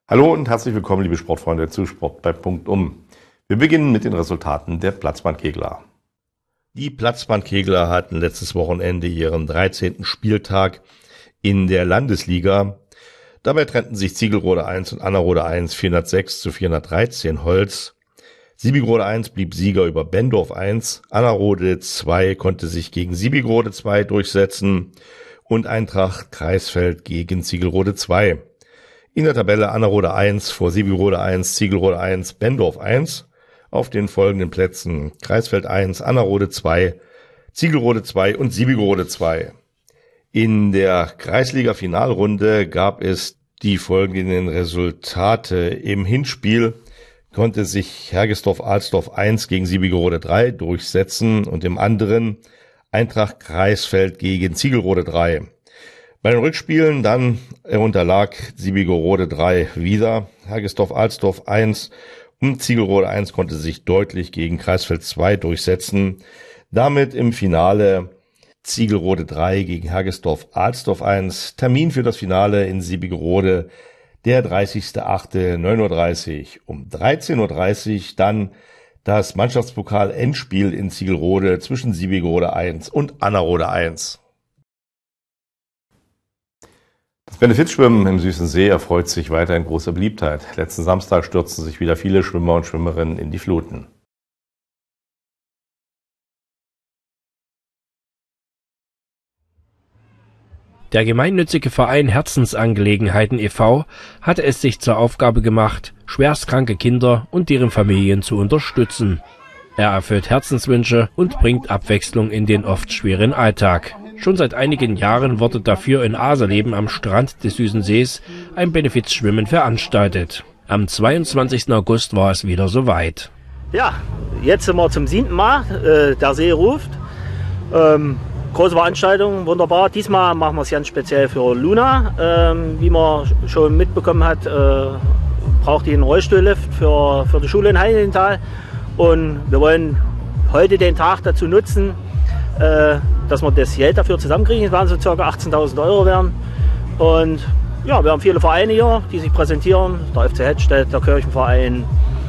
Hallo und herzlich willkommen, liebe Sportfreunde, zu Sport bei Punktum. Wir beginnen mit den Resultaten der Platzbandkegler. Die Platzbandkegler hatten letztes Wochenende ihren 13. Spieltag in der Landesliga. Dabei trennten sich Ziegelrode 1 und Annerode 1 406 zu 413 Holz. Siebigrode 1 blieb Sieger über Bendorf 1. Annerode 2 konnte sich gegen Siebigrode 2 durchsetzen und Eintracht Kreisfeld gegen Ziegelrode 2. In der Tabelle Annerode 1 vor Siebigrode 1, Ziegelrode 1, Bendorf 1. Auf den folgenden Plätzen Kreisfeld 1, Annerode 2, Ziegelrode 2 und Siebigrode 2. In der Kreisliga-Finalrunde gab es die folgenden Resultate. Im Hinspiel konnte sich Hergesdorf-Alsdorf 1 gegen Siebigrode 3 durchsetzen und im anderen Eintracht Kreisfeld gegen Ziegelrode 3. Bei den Rückspielen dann unterlag Siebigerode 3 wieder, Hergesdorf-Alsdorf 1 und Ziegelrode 1 konnte sich deutlich gegen Kreisfeld 2 durchsetzen. Damit im Finale Ziegelrode 3 gegen Hergesdorf-Alsdorf 1. Termin für das Finale in Siebigerode, der 30.08. 9:30 Uhr. Um 13:30 Uhr dann das Mannschaftspokal-Endspiel in Ziegelrode zwischen Siebigerode 1 und Annerode 1. Das Benefizschwimmen im Süßen See erfreut sich weiterhin großer Beliebtheit. Letzten Samstag stürzten sich wieder viele Schwimmer und Schwimmerinnen in die Fluten. Der gemeinnützige Verein Herzensangelegenheiten e.V. hatte es sich zur Aufgabe gemacht, schwerstkranke Kinder und deren Familien zu unterstützen. Er erfüllt Herzenswünsche und bringt Abwechslung in den oft schweren Alltag. Schon seit einigen Jahren wurde dafür in Aserleben am Strand des Süßen Sees ein Benefizschwimmen veranstaltet. Am 22. August war es wieder soweit. Ja, jetzt sind wir zum 7. Mal. Der See ruft. Große Veranstaltung, wunderbar. Diesmal machen wir es ganz speziell für Luna. Wie man schon mitbekommen hat, braucht die einen Rollstuhllift für die Schule in Heiligenthal. Und wir wollen heute den Tag dazu nutzen, dass wir das Geld dafür zusammenkriegen. Es werden so ca. 18.000 € werden. Und ja, wir haben viele Vereine hier, die sich präsentieren. Der FC Hettstedt, der Kirchenverein,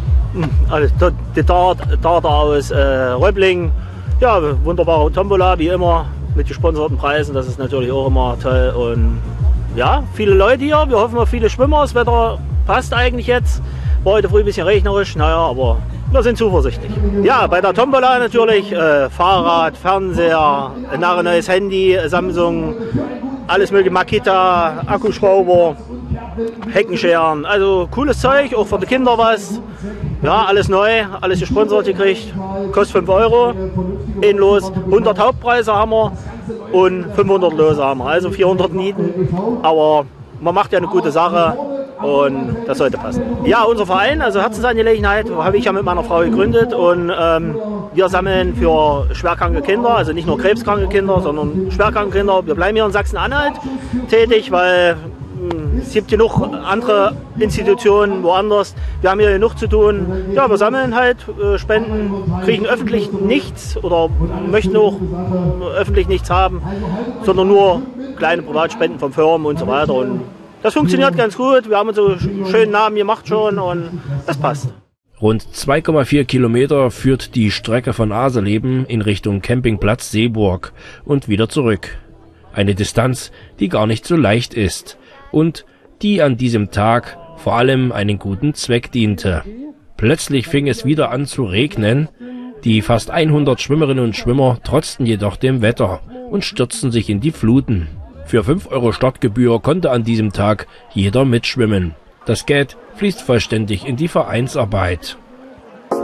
die Darter aus Röbling. Ja, wunderbare Tombola, wie immer, mit gesponserten Preisen. Das ist natürlich auch immer toll. Und ja, viele Leute hier. Wir hoffen auf viele Schwimmer. Das Wetter passt eigentlich jetzt. War heute früh ein bisschen regnerisch, naja, aber wir sind zuversichtlich. Ja, bei der Tombola natürlich Fahrrad, Fernseher, ein neues Handy, Samsung, alles mögliche, Makita, Akkuschrauber, Heckenscheren, also cooles Zeug, auch für die Kinder was. Ja, alles neu, alles gesponsert gekriegt, kostet 5 €, ein Los, 100 Hauptpreise haben wir und 500 Lose haben wir, also 400 Nieten, aber man macht ja eine gute Sache. Und das sollte passen. Ja, unser Verein, also Herzensangelegenheit, habe ich ja mit meiner Frau gegründet und wir sammeln für schwerkranke Kinder, also nicht nur krebskranke Kinder, sondern schwerkranke Kinder. Wir bleiben hier in Sachsen-Anhalt tätig, weil es gibt genug andere Institutionen woanders. Wir haben hier genug zu tun. Ja, wir sammeln halt Spenden, kriegen öffentlich nichts oder möchten auch öffentlich nichts haben, sondern nur kleine Privatspenden von Firmen und so weiter. Und das funktioniert ganz gut. Wir haben uns so einen schönen Namen gemacht schon und das passt. Rund 2,4 Kilometer führt die Strecke von Aserleben in Richtung Campingplatz Seeburg und wieder zurück. Eine Distanz, die gar nicht so leicht ist und die an diesem Tag vor allem einen guten Zweck diente. Plötzlich fing es wieder an zu regnen. Die fast 100 Schwimmerinnen und Schwimmer trotzten jedoch dem Wetter und stürzten sich in die Fluten. Für 5 € Startgebühr konnte an diesem Tag jeder mitschwimmen. Das Geld fließt vollständig in die Vereinsarbeit.